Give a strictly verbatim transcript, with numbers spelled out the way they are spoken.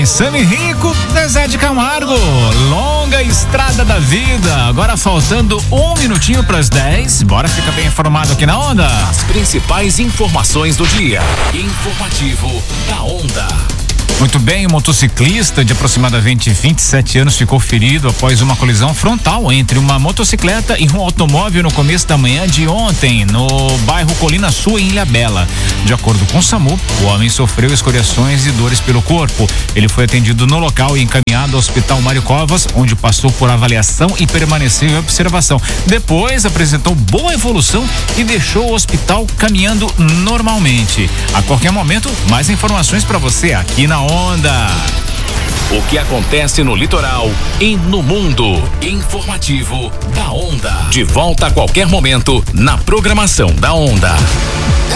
Sam Rico, Zezé de Camargo, longa estrada da vida. Agora faltando um minutinho para as dez. Bora ficar bem informado aqui na Onda. As principais informações do dia. Informativo da Onda. Muito bem, o motociclista de aproximadamente vinte e sete anos ficou ferido após uma colisão frontal entre uma motocicleta e um automóvel no começo da manhã de ontem, no bairro Colina Sul, em Ilhabela. De acordo com o SAMU, o homem sofreu escoriações e dores pelo corpo. Ele foi atendido no local e encaminhado ao Hospital Mário Covas, onde passou por avaliação e permaneceu em observação. Depois apresentou boa evolução e deixou o hospital caminhando normalmente. A qualquer momento, mais informações para você aqui na Onda. O que acontece no litoral e no mundo. Informativo da Onda. De volta a qualquer momento na programação da Onda.